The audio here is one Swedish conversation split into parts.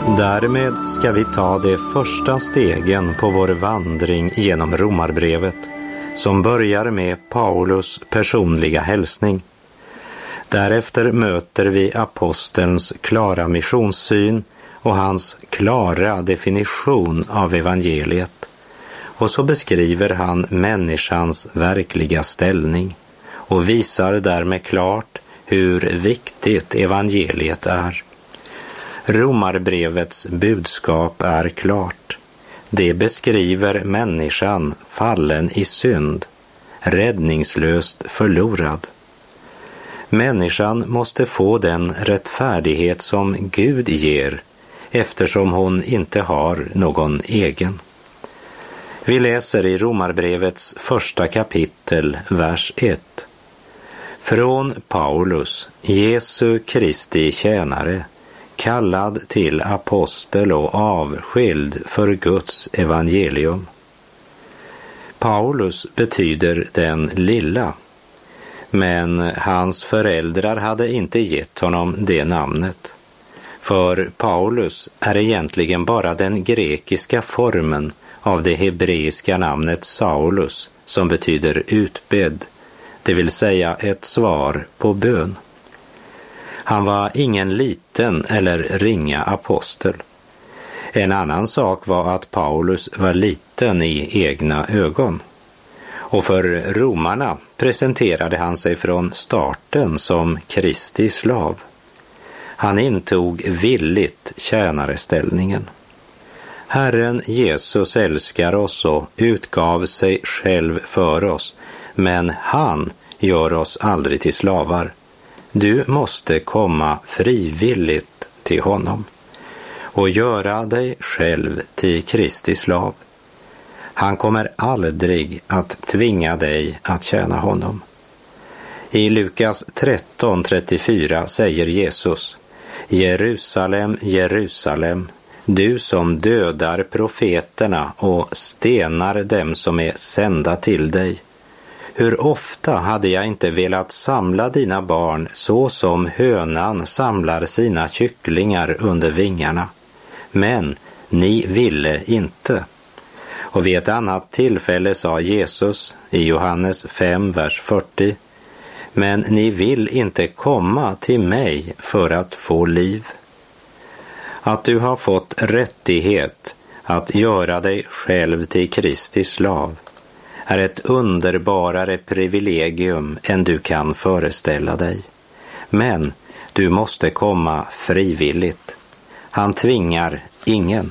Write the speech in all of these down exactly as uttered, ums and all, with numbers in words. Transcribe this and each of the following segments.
Därmed ska vi ta de första stegen på vår vandring genom Romarbrevet, som börjar med Paulus personliga hälsning. Därefter möter vi apostelns klara missionssyn och hans klara definition av evangeliet. Och så beskriver han människans verkliga ställning och visar därmed klart hur viktigt evangeliet är. Romarbrevets budskap är klart. Det beskriver människan fallen i synd, räddningslöst förlorad. Människan måste få den rättfärdighet som Gud ger, eftersom hon inte har någon egen. Vi läser i Romarbrevets första kapitel, vers ett. Från Paulus, Jesu Kristi tjänare, kallad till apostel och avskild för Guds evangelium. Paulus betyder den lilla, men hans föräldrar hade inte gett honom det namnet. För Paulus är egentligen bara den grekiska formen av det hebreiska namnet Saulus, som betyder utbedd, det vill säga ett svar på bön. Han var ingen liten eller ringa apostel. En annan sak var att Paulus var liten i egna ögon. Och för romarna presenterade han sig från starten som Kristi slav. Han intog villigt tjänareställningen. Herren Jesus älskar oss och utgav sig själv för oss, men han gör oss aldrig till slavar. Du måste komma frivilligt till honom och göra dig själv till Kristi slav. Han kommer aldrig att tvinga dig att tjäna honom. I Lukas tretton trettiofyra säger Jesus: Jerusalem, Jerusalem, du som dödar profeterna och stenar dem som är sända till dig. Hur ofta hade jag inte velat samla dina barn så som hönan samlar sina kycklingar under vingarna. Men ni ville inte. Och vid ett annat tillfälle sa Jesus i Johannes fem, vers fyrtio: Men ni vill inte komma till mig för att få liv. Att du har fått rättighet att göra dig själv till Kristi slav är ett underbarare privilegium än du kan föreställa dig. Men du måste komma frivilligt. Han tvingar ingen.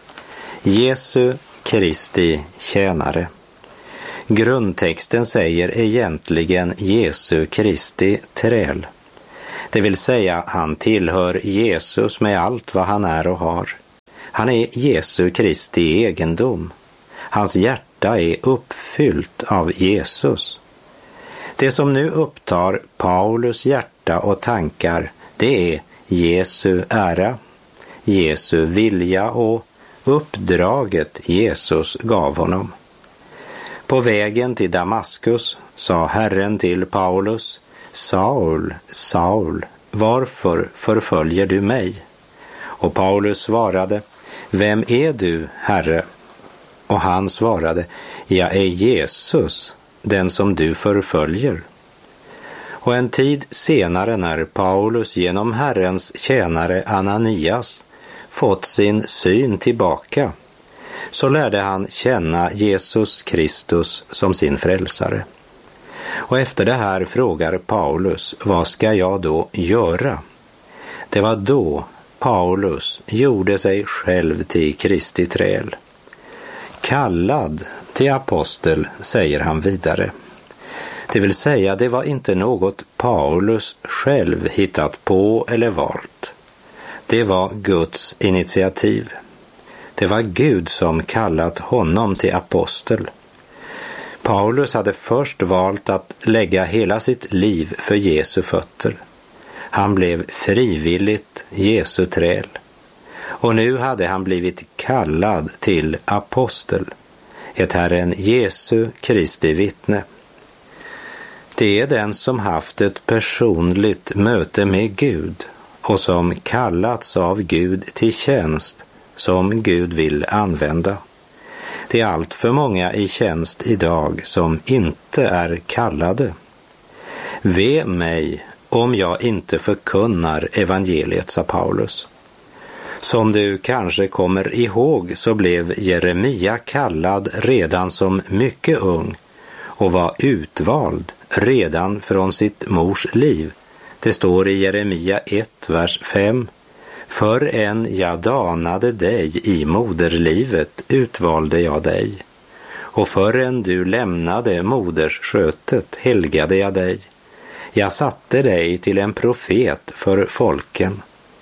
Jesu Kristi tjänare. Grundtexten säger egentligen Jesu Kristi träl. Det vill säga, han tillhör Jesus med allt vad han är och har. Han är Jesu Kristi egendom. Hans hjärta är uppfyllt av Jesus. Det som nu upptar Paulus hjärta och tankar, det är Jesu ära, Jesu vilja och uppdraget Jesus gav honom. På vägen till Damaskus sa Herren till Paulus: Saul, Saul, varför förföljer du mig? Och Paulus svarade: Vem är du, Herre? Och han svarade: Jag är Jesus, den som du förföljer. Och en tid senare, när Paulus genom Herrens tjänare Ananias fått sin syn tillbaka, så lärde han känna Jesus Kristus som sin frälsare. Och efter det här frågar Paulus: vad ska jag då göra? Det var då Paulus gjorde sig själv till Kristi träl. Kallad till apostel, säger han vidare. Det vill säga, det var inte något Paulus själv hittat på eller valt. Det var Guds initiativ. Det var Gud som kallat honom till apostel. Paulus hade först valt att lägga hela sitt liv för Jesu fötter. Han blev frivilligt Jesu träl. Och nu hade han blivit kallad till apostel, ett Herren Jesu Kristi vittne. Det är den som haft ett personligt möte med Gud och som kallats av Gud till tjänst som Gud vill använda. Det är allt för många i tjänst idag som inte är kallade. Ve mig om jag inte förkunnar evangeliet, sa Paulus. Som du kanske kommer ihåg så blev Jeremia kallad redan som mycket ung och var utvald redan från sitt mors liv. Det står i Jeremia ett, vers fem. Förrän jag danade dig i moderlivet utvalde jag dig, och förrän du lämnade modersskötet helgade jag dig. Jag satte dig till en profet för folken.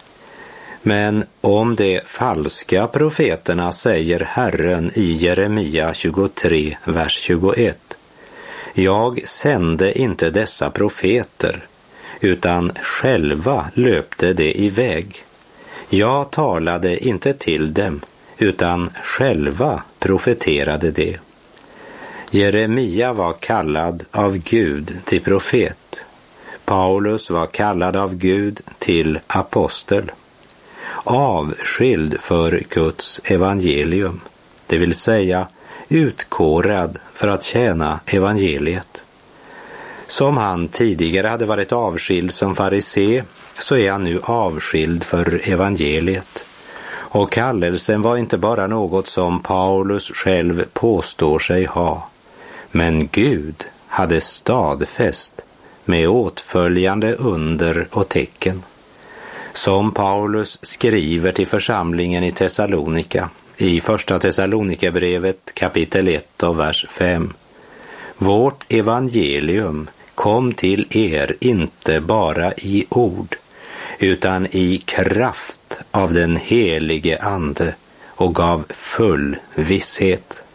Men om de falska profeterna säger Herren i Jeremia tjugotre, vers tjugoett. Jag sände inte dessa profeter, utan själva löpte de iväg. Jag talade inte till dem, utan själva profeterade de. Jeremia var kallad av Gud till profet. Paulus var kallad av Gud till apostel. Avskild för Guds evangelium, det vill säga utkårad för att tjäna evangeliet. Som han tidigare hade varit avskild som farisé, så är han nu avskild för evangeliet. Och kallelsen var inte bara något som Paulus själv påstår sig ha, men Gud hade stadfäst med åtföljande under och tecken. Som Paulus skriver till församlingen i Thessalonika, i första Thessalonikerbrevet kapitel ett och vers fem. Vårt evangelium kom till er inte bara i ord, utan i kraft av den helige ande och gav full visshet.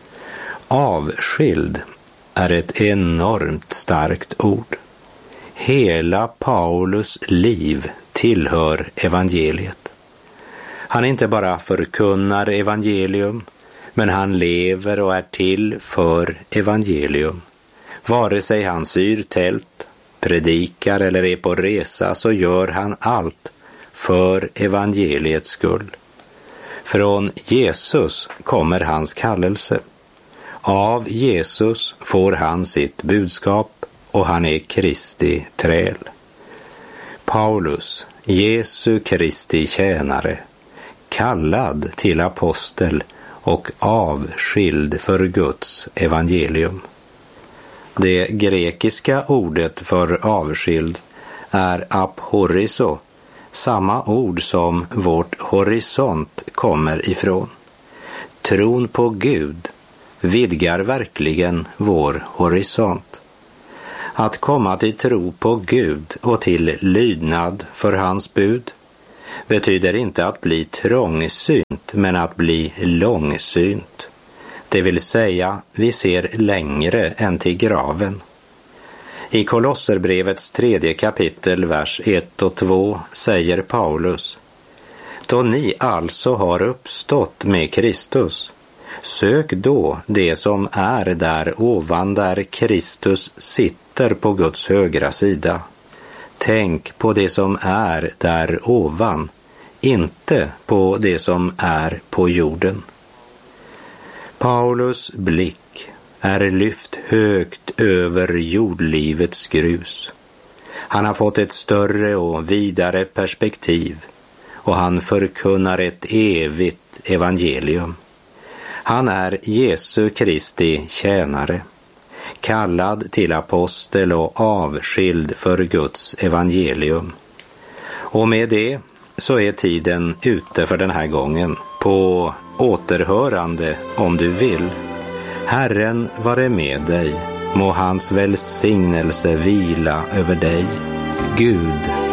Avskild är ett enormt starkt ord. Hela Paulus liv tillhör evangeliet. Han inte bara förkunnar evangelium, men han lever och är till för evangelium. Vare sig han syr tält, predikar eller är på resa, så gör han allt för evangeliets skull. Från Jesus kommer hans kallelse. Av Jesus får han sitt budskap och han är Kristi träl. Paulus, Jesu Kristi tjänare, kallad till apostel och avskild för Guds evangelium. Det grekiska ordet för avskild är aphoriso, samma ord som vårt horisont kommer ifrån. Tron på Gud vidgar verkligen vår horisont. Att komma till tro på Gud och till lydnad för hans bud betyder inte att bli trångsynt, men att bli långsynt. Det vill säga, vi ser längre än till graven. I Kolosserbrevets tredje kapitel, vers ett och två säger Paulus: Då ni alltså har uppstått med Kristus, sök då det som är där ovan, där Kristus sitter på Guds högra sida. Tänk på det som är där ovan, inte på det som är på jorden. Paulus blick är lyft högt över jordlivets grus. Han har fått ett större och vidare perspektiv och han förkunnar ett evigt evangelium. Han är Jesu Kristi tjänare, kallad till apostel och avskild för Guds evangelium. Och med det så är tiden ute för den här gången. På återhörande om du vill. Herren vare med dig, må hans välsignelse vila över dig. Gud